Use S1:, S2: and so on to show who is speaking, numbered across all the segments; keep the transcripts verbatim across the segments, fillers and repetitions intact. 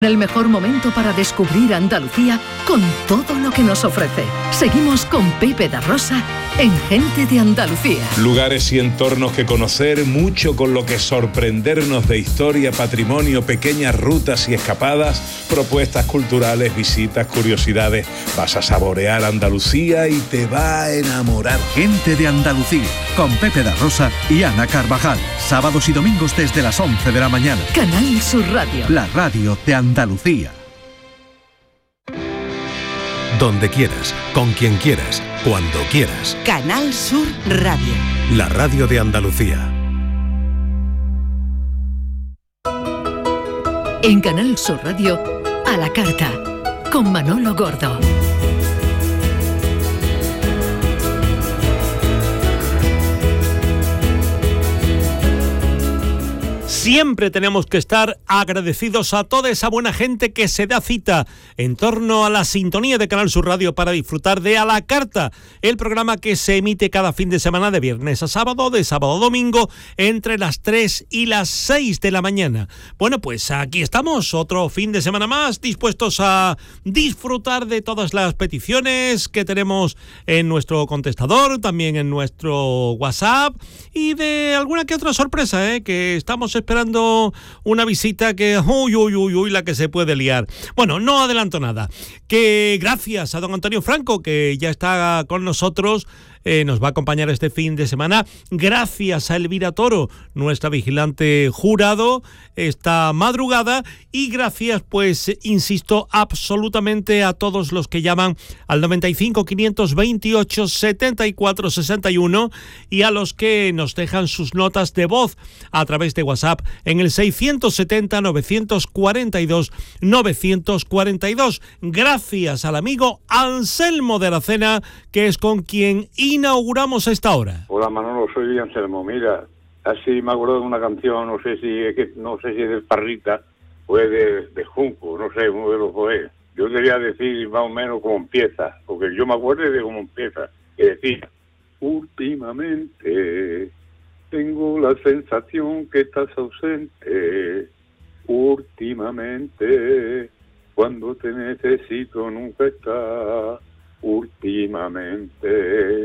S1: El mejor momento para descubrir Andalucía con todo lo que nos ofrece. Seguimos con Pepe da Rosa en Gente de Andalucía.
S2: Lugares y entornos que conocer, mucho con lo que sorprendernos de historia, patrimonio, pequeñas rutas y escapadas, propuestas culturales, visitas, curiosidades. Vas a saborear Andalucía y te va a enamorar.
S3: Gente de Andalucía, con Pepe da Rosa y Ana Carvajal. Sábados y domingos desde las once de la mañana.
S1: Canal Sur Radio.
S3: La radio de Andalucía.
S4: Donde quieras, con quien quieras, cuando quieras.
S5: Canal Sur Radio.
S4: La radio de Andalucía.
S1: En Canal Sur Radio, a la carta, con Manolo Gordo.
S6: Siempre tenemos que estar agradecidos a toda esa buena gente que se da cita en torno a la sintonía de Canal Sur Radio para disfrutar de A la Carta, el programa que se emite cada fin de semana de viernes a sábado, de sábado a domingo, entre las tres y las seis de la mañana. Bueno, pues aquí estamos, otro fin de semana más, dispuestos a disfrutar de todas las peticiones que tenemos en nuestro contestador, también en nuestro WhatsApp, y de alguna que otra sorpresa, ¿eh? que estamos esperando esperando una visita que, uy, uy, uy, uy, la que se puede liar. Bueno, no adelanto nada. Que gracias a don Antonio Franco, que ya está con nosotros, eh, nos va a acompañar este fin de semana. Gracias a Elvira Toro, nuestra vigilante jurado, esta madrugada. Y gracias, pues, insisto, absolutamente a todos los que llaman al noventa y cinco, quinientos veintiocho, setenta y cuatro, sesenta y uno y a los que nos dejan sus notas de voz a través de WhatsApp en el seiscientos setenta, novecientos cuarenta y dos, novecientos cuarenta y dos. Gracias al amigo Anselmo de Aracena, que es con quien inauguramos esta hora.
S7: Hola Manolo, soy Anselmo. Mira, así me acuerdo de una canción, no sé si es que, no sé si es de Parrita o es de, de Junco, no sé, uno de los dos es. Yo quería decir más o menos cómo empieza, porque yo me acuerdo de cómo empieza, que decía: últimamente tengo la sensación que estás ausente, últimamente cuando te necesito nunca estás, últimamente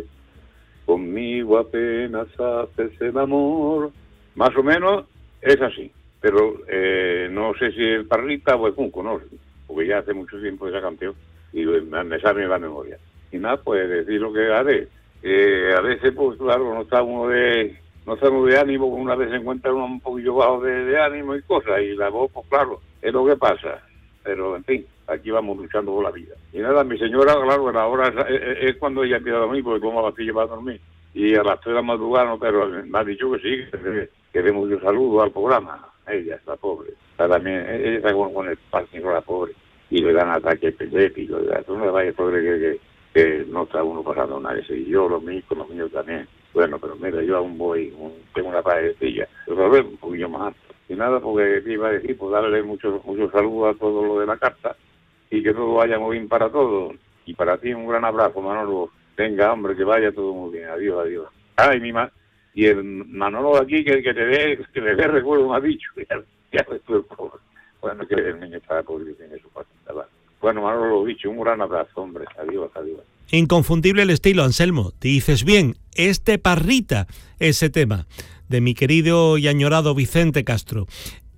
S7: conmigo apenas haces el amor. Más o menos es así, pero eh, no sé si es Parrita o es Junco, no sé, porque ya hace mucho tiempo esa canción y me sale la memoria. Y nada, pues decir lo que haré. Eh, a veces, pues claro, no está uno de... no estamos de ánimo, una vez se encuentra uno un poquillo bajo de, de ánimo y cosas, y la voz, pues claro, es lo que pasa, pero en fin, aquí vamos luchando por la vida. Y nada, mi señora, claro, a la hora es, es, es cuando ella empieza a dormir, porque toma pastillas para dormir, y a las tres de la madrugada, no, pero me ha dicho que sí, que, que dé mucho saludo al programa. Ella está pobre, está también, ella está con, con el Parkinson, la pobre, y le dan ataques epilépticos, tú no le vayas, pobre, que, que, que no está uno pasando nada, y yo, los míos, con los míos también. Bueno, pero mira, yo aún voy, un, tengo una parecilla, pero ver un poquillo más alto. Y nada, porque te iba a decir, pues darle muchos muchos saludos a todo lo de la carta y que todo vaya muy bien para todos. Y para ti un gran abrazo, Manolo. Venga, hombre, que vaya todo muy bien. Adiós, adiós. Ay, mi ma... Y el Manolo aquí, que, que te dé que le dé recuerdo, me ha dicho. Ya, ya estoy pobre. Bueno, que el niño está pobre y tiene su paciencia. Bueno, Manolo, lo dicho, un gran abrazo, hombre. Adiós, adiós.
S6: Inconfundible el estilo, Anselmo. Te dices bien, es de Parrita ese tema, de mi querido y añorado Vicente Castro.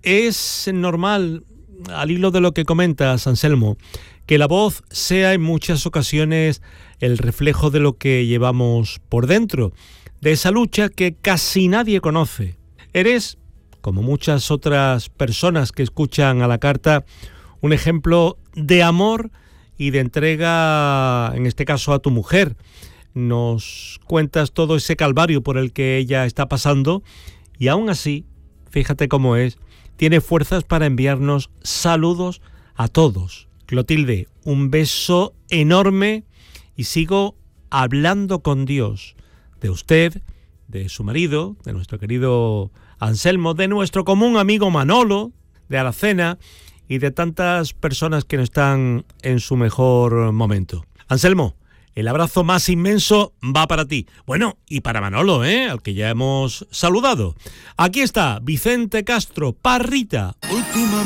S6: Es normal, al hilo de lo que comentas, Anselmo, que la voz sea en muchas ocasiones el reflejo de lo que llevamos por dentro, de esa lucha que casi nadie conoce. Eres, como muchas otras personas que escuchan a la carta, un ejemplo de amor y de entrega, en este caso a tu mujer. Nos cuentas todo ese calvario por el que ella está pasando y aún así, fíjate cómo es, tiene fuerzas para enviarnos saludos a todos. Clotilde, un beso enorme y sigo hablando con Dios de usted, de su marido, de nuestro querido Anselmo, de nuestro común amigo Manolo, de Aracena y de tantas personas que no están en su mejor momento. Anselmo, el abrazo más inmenso va para ti. Bueno, y para Manolo, ¿eh? Al que ya hemos saludado. Aquí está Vicente Castro, Parrita.
S8: Últimamente